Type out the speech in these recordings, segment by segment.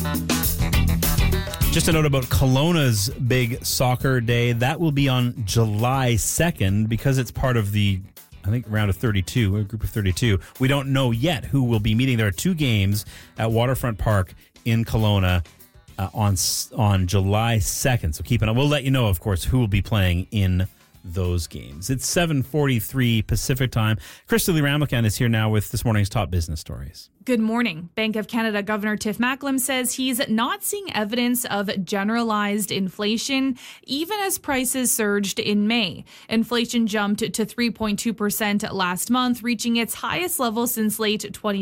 Just a note about Kelowna's big soccer day. That will be on July 2nd because it's part of the, I think, round of 32, a group of 32. We don't know yet who will be meeting. There are two games at Waterfront Park in Kelowna on July 2nd. So keep an eye. We'll let you know, of course, who will be playing in those games. It's 7:43 Pacific time. Christy Ramlakan is here now with this morning's top business stories. Good morning. Bank of Canada Governor Tiff Macklem says he's not seeing evidence of generalized inflation, even as prices surged in May. Inflation jumped to 3.2% last month, reaching its highest level since late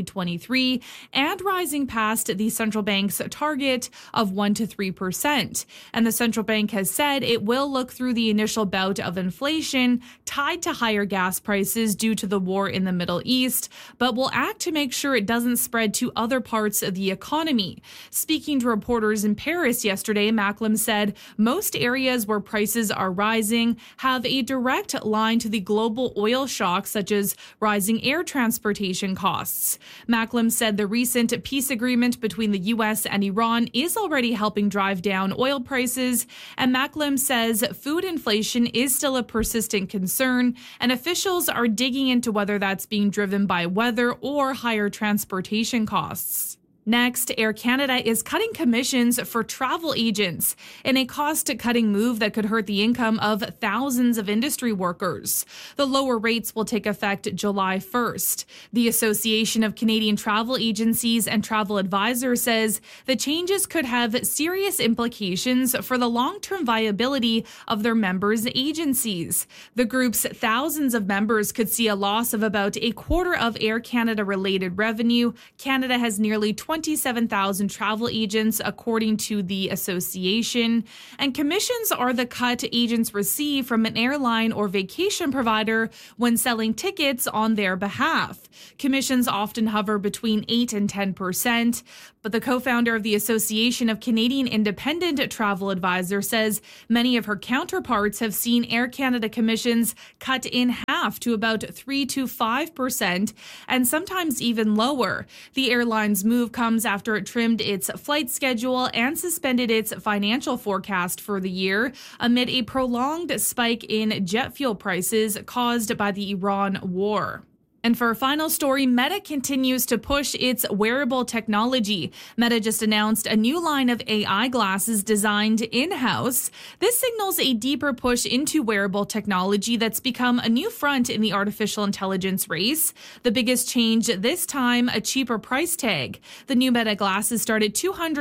2023 and rising past the central bank's target of 1 to 3%. And the central bank has said it will look through the initial bout of inflation tied to higher gas prices due to the war in the Middle East, but will act to make sure it doesn't spread to other parts of the economy. Speaking to reporters in Paris yesterday, Macklem said most areas where prices are rising have a direct line to the global oil shock, such as rising air transportation costs. Macklem said the recent peace agreement between the U.S. and Iran is already helping drive down oil prices, and Macklem says food inflation is still a persistent concern, and officials are digging into whether that's being driven by weather or higher transportation costs. Next, Air Canada is cutting commissions for travel agents in a cost-cutting move that could hurt the income of thousands of industry workers. The lower rates will take effect July 1st. The Association of Canadian Travel Agencies and Travel Advisors says the changes could have serious implications for the long-term viability of their members' agencies. The group's thousands of members could see a loss of about a quarter of Air Canada-related revenue. Canada has nearly 27,000 travel agents, according to the association. And commissions are the cut agents receive from an airline or vacation provider when selling tickets on their behalf. Commissions often hover between 8 and 10%. But the co-founder of the Association of Canadian Independent Travel Advisors says many of her counterparts have seen Air Canada commissions cut in half to about 3 to 5%, and sometimes even lower. The airline's move comes after it trimmed its flight schedule and suspended its financial forecast for the year amid a prolonged spike in jet fuel prices caused by the Iran war. And for our final story, Meta continues to push its wearable technology. Meta just announced a new line of AI glasses designed in-house. This signals a deeper push into wearable technology that's become a new front in the artificial intelligence race. The biggest change this time, a cheaper price tag. The new Meta glasses start at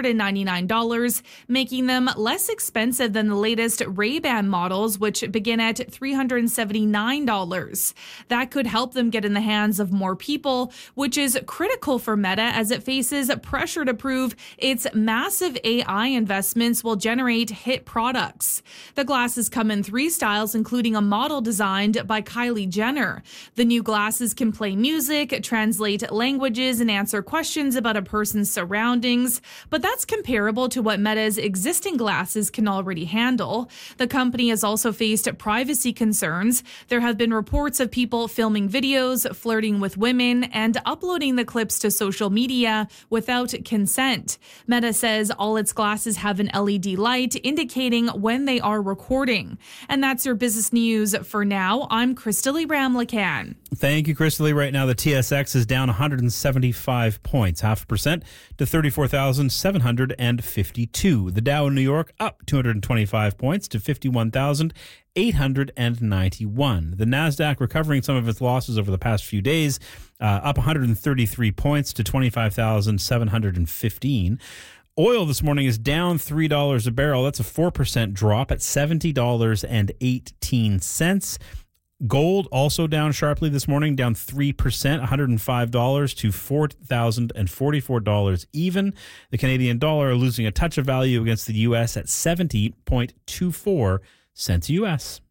$299, making them less expensive than the latest Ray-Ban models, which begin at $379. That could help them get in the hands of more people, which is critical for Meta as it faces pressure to prove its massive AI investments will generate hit products. The glasses come in 3 styles, including a model designed by Kylie Jenner. The new glasses can play music, translate languages, and answer questions about a person's surroundings, but that's comparable to what Meta's existing glasses can already handle. The company has also faced privacy concerns. There have been reports of people filming videos, flirting with women, and uploading the clips to social media without consent. Meta says all its glasses have an LED light indicating when they are recording. And that's your business news for now. I'm Christy Ramlakan. Thank you, Christy. Right now, the TSX is down 175 points, 0.5% to 34,752. The Dow in New York up 225 points to 51,891. The NASDAQ recovering some of its losses over the past few days, up 133 points to 25,715. Oil this morning is down $3 a barrel. That's a 4% drop at $70.18. Gold also down sharply this morning, down 3%, $105 to $4,044 even. The Canadian dollar losing a touch of value against the U.S. at 70.24 cents U.S.